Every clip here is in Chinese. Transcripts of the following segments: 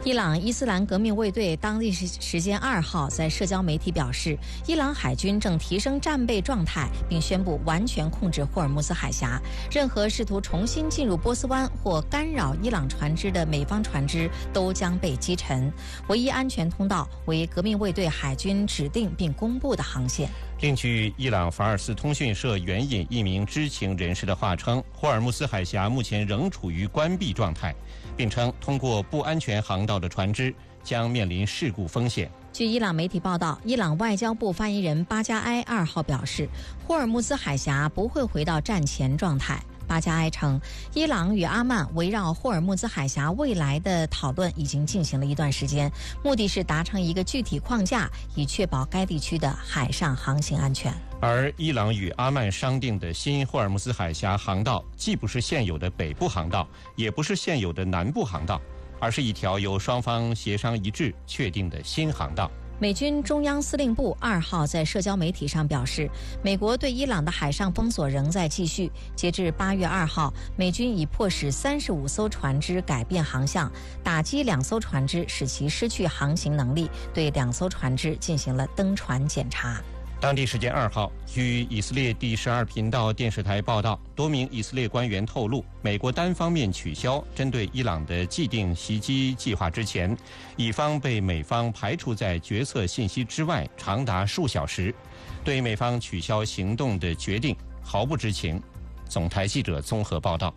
伊朗伊斯兰革命卫队当地时间2号在社交媒体表示，伊朗海军正提升战备状态，并宣布完全控制霍尔木兹海峡。任何试图重新进入波斯湾或干扰伊朗船只的美方船只都将被击沉。唯一安全通道为革命卫队海军指定并公布的航线。 另据伊朗法尔斯通讯社援引一名知情人士的话称，霍尔木兹海峡目前仍处于关闭状态，并称通过不安全航道的船只将面临事故风险。 据伊朗媒体报道，伊朗外交部发言人巴加埃2号表示，霍尔木兹海峡不会回到战前状态。巴加埃称，伊朗与阿曼围绕霍尔木兹海峡未来的讨论已经进行了一段时间，目的是达成一个具体框架，以确保该地区的海上航行安全。 而伊朗与阿曼商定的新霍尔木兹海峡航道，既不是现有的北部航道，也不是现有的南部航道，而是一条由双方协商一致确定的新航道。 美军中央司令部2号在社交媒体上表示，美国对伊朗的海上封锁仍在继续。截至8月2号，美军已迫使35艘船只改变航向，打击2艘船只，使其失去航行能力，对2艘船只进行了登船检查。 当地时间2号，据以色列第12频道电视台报道，多名以色列官员透露，美国单方面取消针对伊朗的既定袭击计划之前，以方被美方排除在决策信息之外长达数小时，对美方取消行动的决定毫不知情。总台记者综合报道。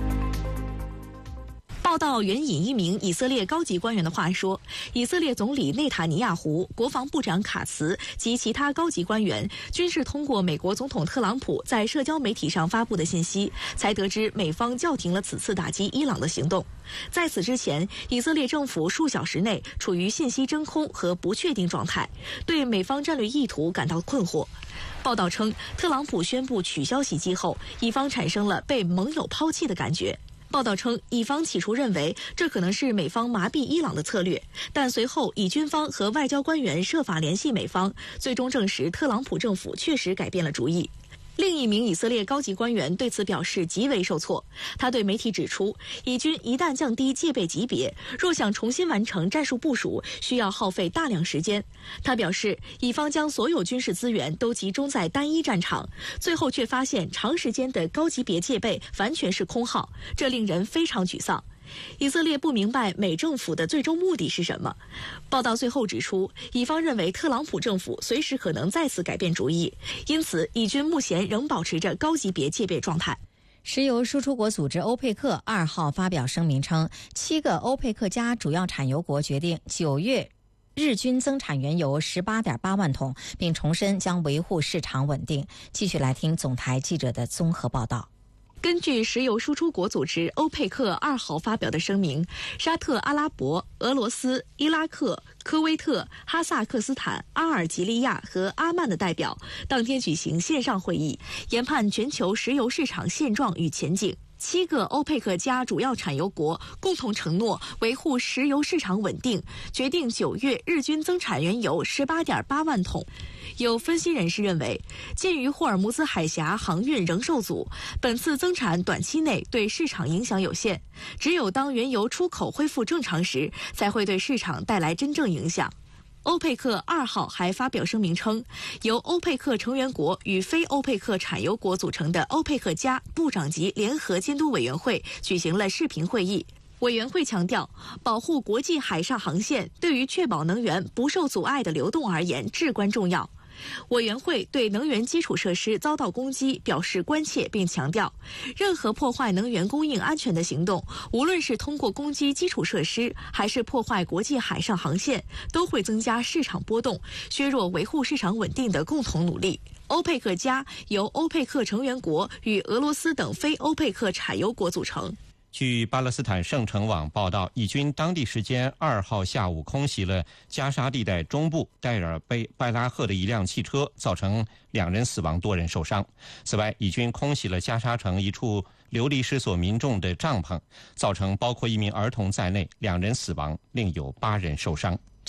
报道援引一名以色列高级官员的话说，以色列总理内塔尼亚胡、国防部长卡茨及其他高级官员均是通过美国总统特朗普在社交媒体上发布的信息，才得知美方叫停了此次打击伊朗的行动。在此之前，以色列政府数小时内处于信息真空和不确定状态，对美方战略意图感到困惑。报道称，特朗普宣布取消袭击后，以方产生了被盟友抛弃的感觉。报道称，以方起初认为这可能是美方麻痹伊朗的策略，但随后以军方和外交官员设法联系美方，最终证实特朗普政府确实改变了主意。另一名以色列高级官员对此表示极为受挫，他对媒体指出，以军一旦降低戒备级别，若想重新完成战术部署，需要耗费大量时间。他表示，以方将所有军事资源都集中在单一战场，最后却发现长时间的高级别戒备完全是空耗，这令人非常沮丧。以色列不明白美政府的最终目的是什么。报道最后指出，以方认为特朗普政府随时可能再次改变主意，因此以军目前仍保持着高级别戒备状态。 石油输出国组织欧佩克2号发表声明称，7个欧佩克加主要产油国决定9月日均增产原油18.8万桶，并重申将维护市场稳定。继续来听总台记者的综合报道。 根据石油输出国组织欧佩克2号发表的声明，沙特阿拉伯、俄罗斯、伊拉克、科威特、哈萨克斯坦、阿尔及利亚和阿曼的代表当天举行线上会议，研判全球石油市场现状与前景。7个欧佩克加主要产油国共同承诺维护石油市场稳定，决定9月日均增产原油18.8万桶。有分析人士认为，鉴于霍尔木兹海峡航运仍受阻，本次增产短期内对市场影响有限，只有当原油出口恢复正常时，才会对市场带来真正影响。欧佩克2号还发表声明称，由欧佩克成员国与非欧佩克产油国组成的欧佩克加部长级联合监督委员会举行了视频会议。委员会强调，保护国际海上航线对于确保能源不受阻碍的流动而言至关重要。委员会对能源基础设施遭到攻击表示关切，并强调，任何破坏能源供应安全的行动，无论是通过攻击基础设施，还是破坏国际海上航线，都会增加市场波动，削弱维护市场稳定的共同努力。欧佩克加由欧佩克成员国与俄罗斯等非欧佩克产油国组成。 据巴勒斯坦圣城网报道，以军当地时间2号下午空袭了加沙地带中部戴尔贝拜拉赫的一辆汽车，造成2人死亡，多人受伤。此外，以军空袭了加沙城一处流离失所民众的帐篷，造成包括1名儿童在内2人死亡，另有8人受伤。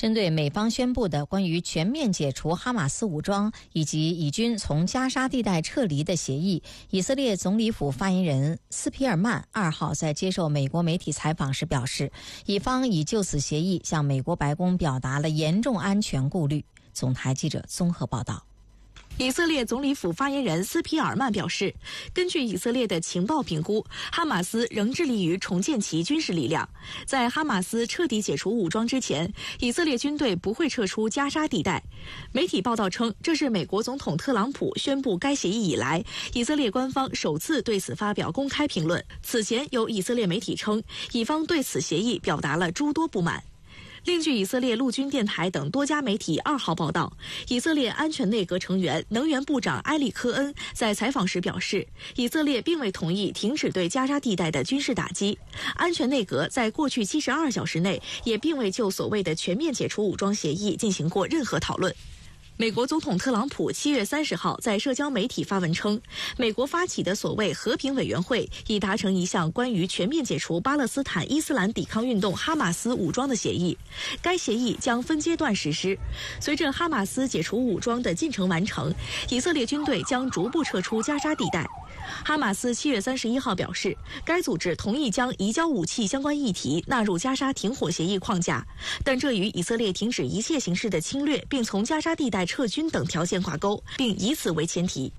针对美方宣布的关于全面解除哈马斯武装以及以军从加沙地带撤离的协议，以色列总理府发言人斯皮尔曼2号在接受美国媒体采访时表示，以方已就此协议向美国白宫表达了严重安全顾虑。总台记者综合报道。 以色列总理府发言人斯皮尔曼表示，根据以色列的情报评估，哈马斯仍致力于重建其军事力量。在哈马斯彻底解除武装之前，以色列军队不会撤出加沙地带。媒体报道称，这是美国总统特朗普宣布该协议以来，以色列官方首次对此发表公开评论。此前有以色列媒体称，以方对此协议表达了诸多不满。另据以色列陆军电台等多家媒体2号报道，以色列安全内阁成员能源部长埃里科恩在采访时表示，以色列并未同意停止对加沙地带的军事打击。安全内阁在过去72小时内也并未就所谓的全面解除武装协议进行过任何讨论。美国总统特朗普7月30号在社交媒体发文称，美国发起的所谓和平委员会已达成一项关于全面解除巴勒斯坦伊斯兰抵抗运动哈马斯武装的协议。该协议将分阶段实施，随着哈马斯解除武装的进程完成，以色列军队将逐步撤出加沙地带。哈马斯7月31号表示，该组织同意将移交武器相关议题纳入加沙停火协议框架，但这与以色列停止一切形式的侵略并从加沙地带撤军等条件挂钩，并以此为前提。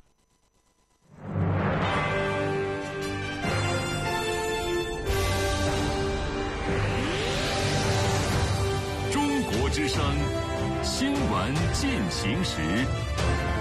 中国之声，新闻进行时。